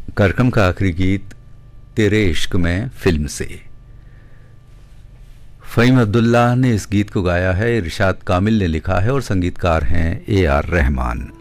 कार्यक्रम का आखिरी गीत तेरे इश्क में फिल्म से। फ़हीम अब्दुल्ला ने इस गीत को गाया है, इरशाद कामिल ने लिखा है और संगीतकार हैं AR रहमान।